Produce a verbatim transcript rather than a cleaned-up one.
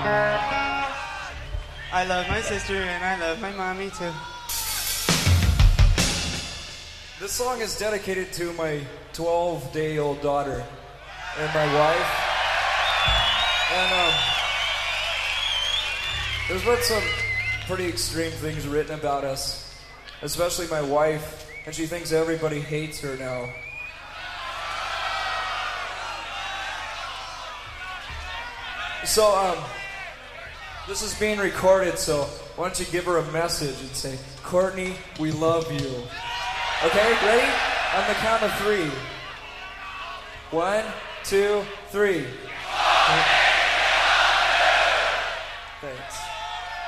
I love my sister and I love my mommy too. This song is dedicated to my twelve-day-old daughter and my wife. And um, there's been some pretty extreme things written about us, especially my wife, and she thinks everybody hates her now. So, um, this is being recorded, so why don't you give her a message and say, Courtney, we love you. Okay, ready? On the count of three. One, two, three.